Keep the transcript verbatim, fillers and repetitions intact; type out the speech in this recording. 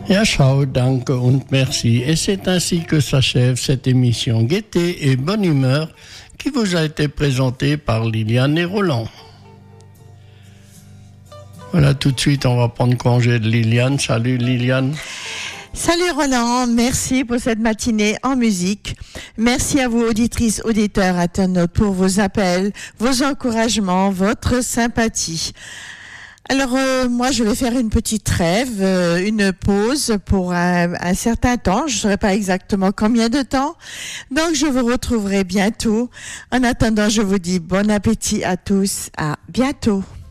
Ja, ciao, danke und merci. Et c'est ainsi que s'achève cette émission Gaieté et Bonne Humeur qui vous a été présentée par Liliane et Roland. Voilà, tout de suite, on va prendre congé de Liliane. Salut Liliane. Salut Roland, merci pour cette matinée en musique. Merci à vous auditrices, auditeurs, internautes pour vos appels, vos encouragements, votre sympathie. Alors euh, moi je vais faire une petite trêve, euh, une pause pour un, un certain temps, je ne saurais pas exactement combien de temps, donc je vous retrouverai bientôt. En attendant, je vous dis bon appétit à tous, à bientôt.